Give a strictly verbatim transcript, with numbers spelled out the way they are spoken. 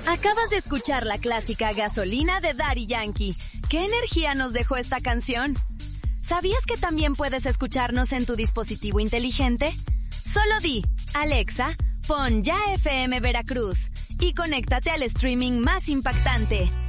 Acabas de escuchar la clásica Gasolina de Daddy Yankee. ¿Qué energía nos dejó esta canción? ¿Sabías que también puedes escucharnos en tu dispositivo inteligente? Solo di, Alexa, pon Ya F M Veracruz y conéctate al streaming más impactante.